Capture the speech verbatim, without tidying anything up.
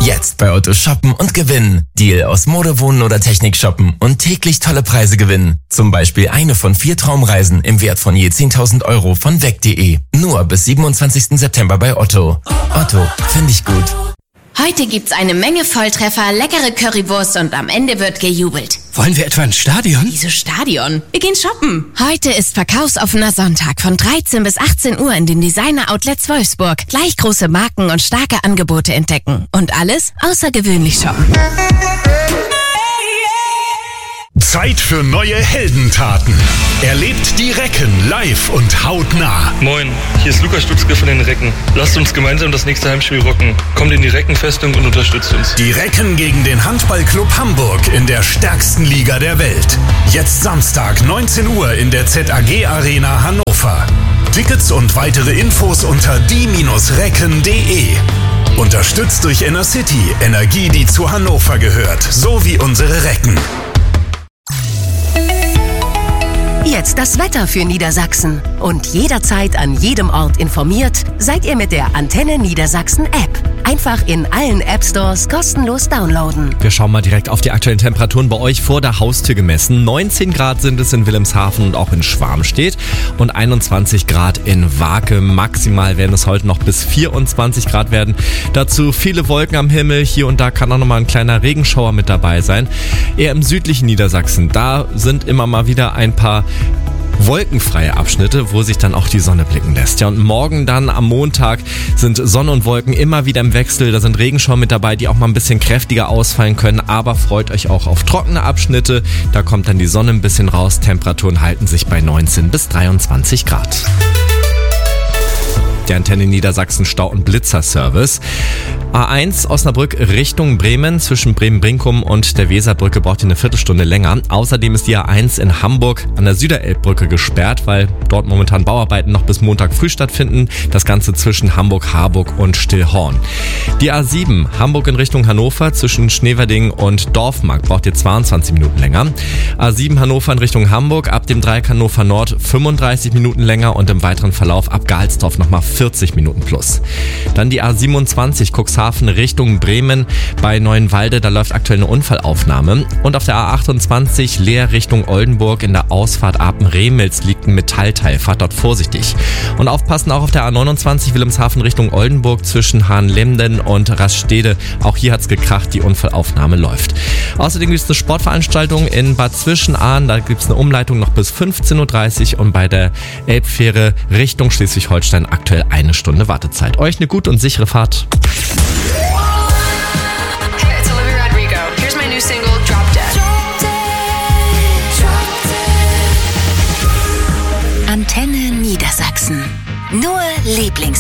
Jetzt bei Otto shoppen und gewinnen. Deal aus Mode, Wohnen oder Technik shoppen und täglich tolle Preise gewinnen. Zum Beispiel eine von vier Traumreisen im Wert von je zehntausend Euro von weg punkt de. Nur bis siebenundzwanzigsten September bei Otto. Otto, finde ich gut. Heute gibt's eine Menge Volltreffer, leckere Currywurst und am Ende wird gejubelt. Wollen wir etwa ins Stadion? Wieso Stadion? Wir gehen shoppen. Heute ist verkaufsoffener Sonntag von dreizehn bis achtzehn Uhr in den Designer-Outlets Wolfsburg. Gleich große Marken und starke Angebote entdecken. Und alles außergewöhnlich shoppen. Zeit für neue Heldentaten. Erlebt die Recken live und hautnah. Moin, hier ist Lukas Stutzke von den Recken. Lasst uns gemeinsam das nächste Heimspiel rocken. Kommt in die Reckenfestung und unterstützt uns. Die Recken gegen den Handballclub Hamburg in der stärksten Liga der Welt. Jetzt Samstag, neunzehn Uhr in der Z A G Arena Hannover. Tickets und weitere Infos unter die Recken punkt de. Unterstützt durch Innercity, Energie, die zu Hannover gehört, sowie unsere Recken. Jetzt das Wetter für Niedersachsen. Und jederzeit an jedem Ort informiert seid ihr mit der Antenne Niedersachsen App. Einfach in allen App Stores kostenlos downloaden. Wir schauen mal direkt auf die aktuellen Temperaturen bei euch vor der Haustür gemessen. neunzehn Grad sind es in Wilhelmshaven und auch in Schwarmstedt und einundzwanzig Grad in Wake. Maximal werden es heute noch bis vierundzwanzig Grad werden. Dazu viele Wolken am Himmel. Hier und da kann auch nochmal ein kleiner Regenschauer mit dabei sein. Eher im südlichen Niedersachsen, da sind immer mal wieder ein paar wolkenfreie Abschnitte, wo sich dann auch die Sonne blicken lässt. Ja, und morgen dann am Montag sind Sonne und Wolken immer wieder im Wechsel. Da sind Regenschauer mit dabei, die auch mal ein bisschen kräftiger ausfallen können. Aber freut euch auch auf trockene Abschnitte. Da kommt dann die Sonne ein bisschen raus. Temperaturen halten sich bei neunzehn bis dreiundzwanzig Grad. Der Antenne Niedersachsen Stau- und Blitzerservice. A eins Osnabrück Richtung Bremen zwischen Bremen-Brinkum und der Weserbrücke braucht ihr eine Viertelstunde länger. Außerdem ist die A eins in Hamburg an der Süderelbbrücke gesperrt, weil dort momentan Bauarbeiten noch bis Montag früh stattfinden. Das Ganze zwischen Hamburg-Harburg und Stillhorn. Die A sieben Hamburg in Richtung Hannover zwischen Schneverding und Dorfmark braucht ihr zweiundzwanzig Minuten länger. A sieben Hannover in Richtung Hamburg ab dem Dreieck Hannover Nord fünfunddreißig Minuten länger und im weiteren Verlauf ab Gehalsdorf nochmal vierzig Minuten plus. Dann die A siebenundzwanzig Cuxhaven Richtung Bremen bei Neuenwalde, da läuft aktuell eine Unfallaufnahme. Und auf der A achtundzwanzig Leer Richtung Oldenburg in der Ausfahrt Apen-Remels liegt ein Metallteil, fahrt dort vorsichtig. Und aufpassen auch auf der A neunundzwanzig Wilhelmshaven Richtung Oldenburg zwischen Hahnlemden und Raststede. Auch hier hat's gekracht, die Unfallaufnahme läuft. Außerdem gibt es eine Sportveranstaltung in Bad Zwischenahn, da gibt es eine Umleitung noch bis fünfzehn Uhr dreißig und bei der Elbfähre Richtung Schleswig-Holstein aktuell eine Stunde Wartezeit. Euch eine gute und sichere Fahrt. Hey, it's Olivia Rodrigo. Here's my new single, Drop Dead. Antenne Niedersachsen. Nur Lieblings